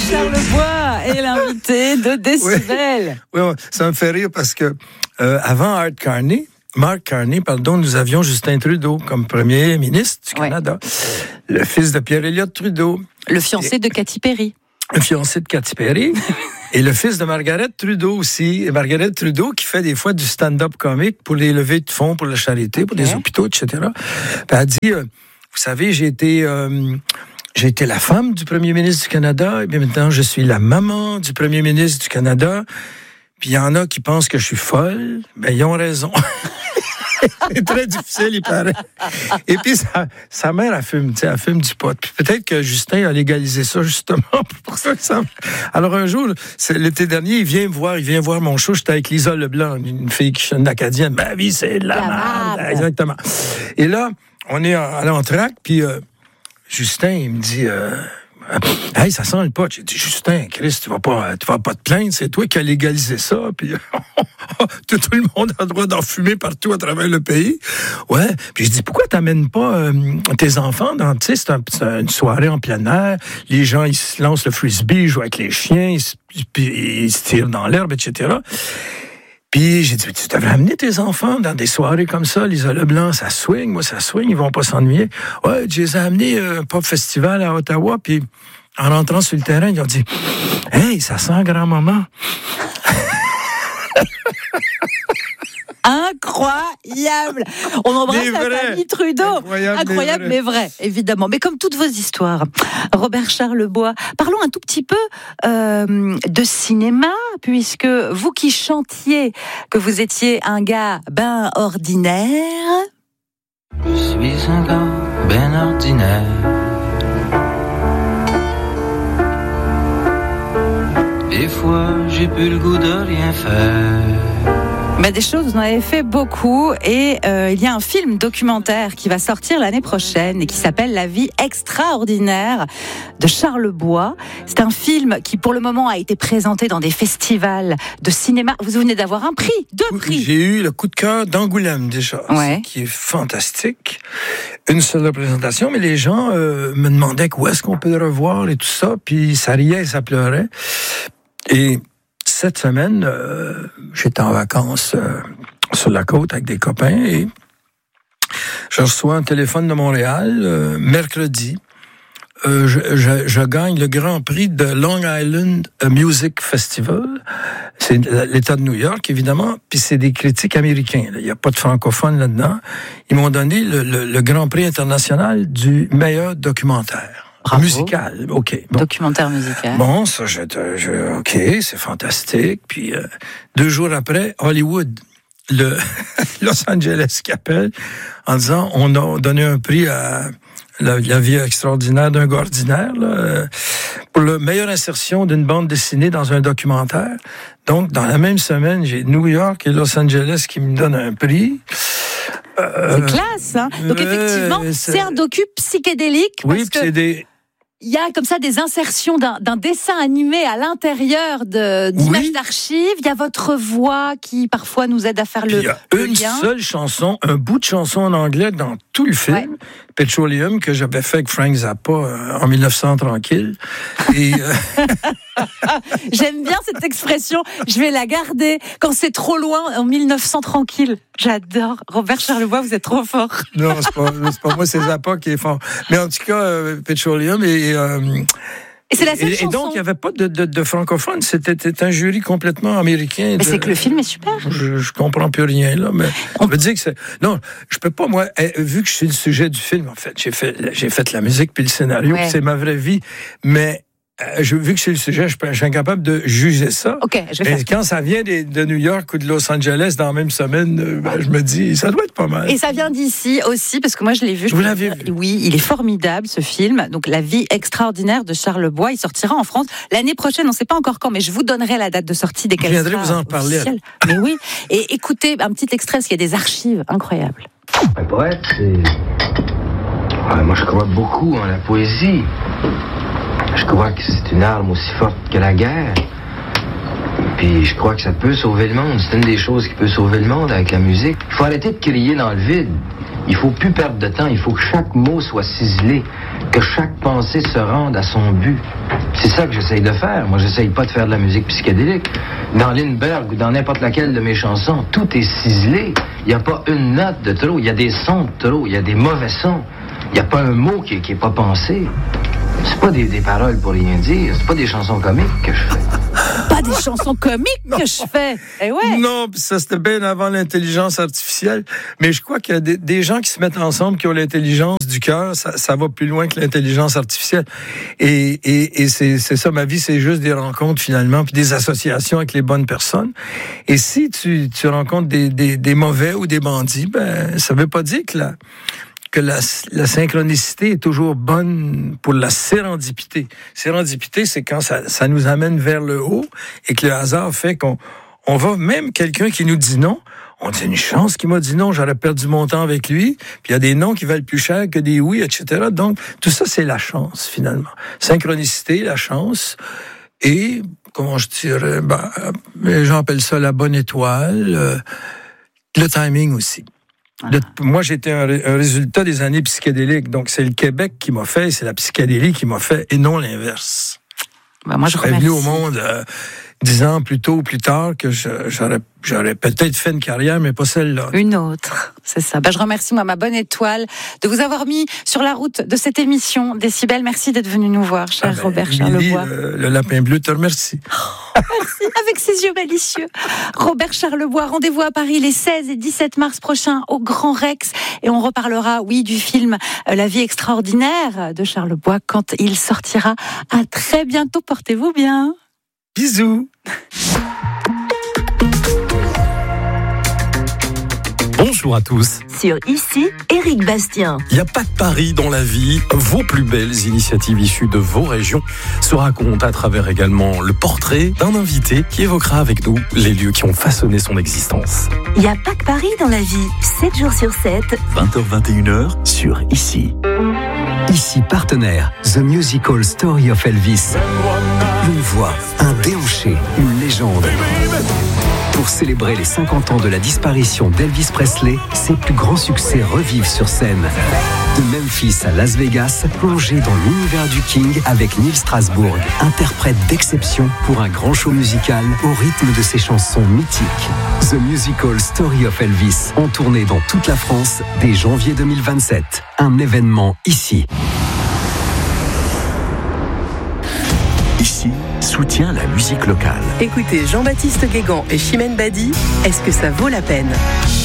Charles Bois est l'invité de Décibel. Oui, ça me fait rire parce que avant Mark Carney, nous avions Justin Trudeau comme premier ministre du Canada, le fils de Pierre Elliott Trudeau. Le fiancé de Katy Perry. Le fiancé de Katy Perry. Et le fils de Margaret Trudeau aussi. Et Margaret Trudeau qui fait des fois du stand-up comique pour les levées de fonds pour la charité, pour les hôpitaux, etc. Puis elle dit, vous savez, j'ai été la femme du premier ministre du Canada, et bien maintenant je suis la maman du premier ministre du Canada. Puis il y en a qui pensent que je suis folle. Ben, ils ont raison. C'est très difficile, il paraît. Et puis, sa mère, elle fume du pot. Puis peut-être que Justin a légalisé ça, justement, pour ça que ça... Alors, un jour, l'été dernier, il vient voir mon show. J'étais avec Lisa Leblanc, une fille qui chante acadienne. Ma vie, c'est de la merde. Exactement. Et là, on est à l'entraque, puis Justin, il me dit... hey, ça sent le pot. J'ai dit, Justin, Chris, tu vas pas te plaindre, c'est toi qui as légalisé ça, puis tout le monde a le droit d'en fumer partout à travers le pays. Ouais. Puis je dis, pourquoi t'amènes pas tes enfants dans, tu sais, c'est une soirée en plein air, les gens, ils se lancent le frisbee, ils jouent avec les chiens, ils se tirent dans l'herbe, etc. Puis j'ai dit, tu devrais amener tes enfants dans des soirées comme ça, Lisa Leblanc, ça swing, ils vont pas s'ennuyer. Ouais, je les ai amenés à un pop festival à Ottawa, puis en rentrant sur le terrain, ils ont dit, hey, ça sent grand-maman. Incroyable! On embrasse la famille Trudeau. Incroyable, mais vrai, évidemment. Mais comme toutes vos histoires, Robert Charles Bois, parlons un tout petit peu de cinéma, puisque vous qui chantiez que vous étiez un gars ben ordinaire. Je suis un gars ben ordinaire. Des fois, j'ai plus le goût de rien faire. Ben des choses, vous en avez fait beaucoup et il y a un film documentaire qui va sortir l'année prochaine et qui s'appelle La vie extraordinaire de Charles Bois. C'est un film qui pour le moment a été présenté dans des festivals de cinéma. Vous venez d'avoir un prix, 2 prix. J'ai eu le coup de cœur d'Angoulême déjà, qui est fantastique. Une seule représentation, mais les gens me demandaient où est-ce qu'on peut le revoir et tout ça, puis ça riait et ça pleurait. Et cette semaine, j'étais en vacances sur la côte avec des copains et je reçois un téléphone de Montréal mercredi. Je gagne le Grand Prix de Long Island Music Festival. C'est l'État de New York, évidemment, puis c'est des critiques américains. Il n'y a pas de francophones là-dedans. Ils m'ont donné le Grand Prix international du meilleur documentaire. Bravo. Musical, OK. Bon. Documentaire musical. Bon, ça, OK, c'est fantastique. Puis 2 jours après, Hollywood, le Los Angeles qui appelle en disant, on a donné un prix à la vie extraordinaire d'un gars ordinaire, là, pour la meilleure insertion d'une bande dessinée dans un documentaire. Donc, dans la même semaine, j'ai New York et Los Angeles qui me donnent un prix. C'est classe, hein? Donc, effectivement, c'est un docu psychédélique. Oui, parce que c'est des... Il y a comme ça des insertions d'un dessin animé à l'intérieur d'images d'archives. Il y a votre voix qui parfois nous aide à faire le lien. Il y a une seule chanson, un bout de chanson en anglais dans tout le film, Petroleum, que j'avais fait avec Frank Zappa en 1900 tranquille. Et j'aime bien cette expression, je vais la garder quand c'est trop loin en 1900 tranquille. J'adore. Robert Charles Bois, vous êtes trop fort. Non, c'est pas moi, c'est Zappa qui est fort. Mais en tout cas, Petroleum et c'est la seule chanson. Et donc, il n'y avait pas de francophone. C'était un jury complètement américain. Mais c'est que le film est super. Je comprends plus rien, là. Mais on veut dire que c'est... Non, je peux pas, moi, vu que je suis le sujet du film, en fait, j'ai fait la musique puis le scénario, puis c'est ma vraie vie. Mais vu que c'est le sujet, je suis incapable de juger ça. OK, je vais faire. Quand ça vient de New York ou de Los Angeles dans la même semaine, je me dis, ça doit être pas mal. Et ça vient d'ici aussi, parce que moi je l'ai vu. Vous l'avez vu? Oui, il est formidable ce film. Donc La vie extraordinaire de Charles Bois, il sortira en France l'année prochaine. On ne sait pas encore quand, mais je vous donnerai la date de sortie dès qu'elle sera officielle. Je viendrai vous en parler. Mais oui. Et écoutez un petit extrait, parce qu'il y a des archives incroyables. Un poète, c'est... moi je crois beaucoup en la poésie. Je crois que c'est une arme aussi forte que la guerre. Puis je crois que ça peut sauver le monde. C'est une des choses qui peut sauver le monde avec la musique. Il faut arrêter de crier dans le vide. Il faut plus perdre de temps. Il faut que chaque mot soit ciselé. que chaque pensée se rende à son but. C'est ça que j'essaye de faire. Moi, j'essaye pas de faire de la musique psychédélique. Dans Lindbergh ou dans n'importe laquelle de mes chansons, tout est ciselé. Il n'y a pas une note de trop. Il y a des sons de trop. Il y a des mauvais sons. Il n'y a pas un mot qui est pas pensé. C'est pas des paroles pour rien dire. C'est pas des chansons comiques que je fais. Pas des chansons comiques que je fais. Eh ouais. Non, ça c'était bien avant l'intelligence artificielle. Mais je crois qu'il y a des gens qui se mettent ensemble, qui ont l'intelligence du cœur. Ça va plus loin que l'intelligence artificielle. Et c'est ça, ma vie, c'est juste des rencontres finalement, puis des associations avec les bonnes personnes. Et si tu rencontres des mauvais ou des bandits, ben ça veut pas dire que la synchronicité est toujours bonne pour la sérendipité. Sérendipité, c'est quand ça nous amène vers le haut et que le hasard fait qu'on va, même quelqu'un qui nous dit non, on dit une chance qu'il m'a dit non, j'aurais perdu mon temps avec lui, puis il y a des noms qui valent plus cher que des oui, etc. Donc, tout ça, c'est la chance, finalement. Synchronicité, la chance, et, comment je dirais, les gens appellent ça la bonne étoile, le timing aussi. Moi, j'étais un résultat des années psychédéliques. Donc, c'est le Québec qui m'a fait, c'est la psychédélie qui m'a fait, et non l'inverse. Moi, je serais venu au monde 10 ans plus tôt ou plus tard que j'aurais peut-être fait une carrière, mais pas celle-là. Une autre, c'est ça. Je remercie, ma bonne étoile, de vous avoir mis sur la route de cette émission. Décibel, merci d'être venu nous voir, cher Robert Charlebois. Le lapin bleu te remercie. Merci, avec ses yeux malicieux. Robert Charlebois, rendez-vous à Paris les 16 et 17 mars prochains au Grand Rex. Et on reparlera, du film La vie extraordinaire de Charlebois quand il sortira. À très bientôt, portez-vous bien. Bisous. Bonjour à tous. Sur Ici, Éric Bastien. Il n'y a pas de pari dans la vie. Vos plus belles initiatives issues de vos régions se racontent à travers également le portrait d'un invité qui évoquera avec nous les lieux qui ont façonné son existence. Il n'y a pas de pari dans la vie. 7 jours sur 7. 20h-21h sur Ici. Ici partenaire, The Musical Story of Elvis. Une voix, un déhanché, une légende. Pour célébrer les 50 ans de la disparition d'Elvis Presley, ses plus grands succès revivent sur scène. De Memphis à Las Vegas, plongez dans l'univers du King avec Neil Strasbourg, interprète d'exception pour un grand show musical au rythme de ses chansons mythiques. The Musical Story of Elvis, en tournée dans toute la France dès janvier 2027. Un événement ici. Ici, soutient la musique locale. Écoutez Jean-Baptiste Guégan et Chimène Badi, est-ce que ça vaut la peine ?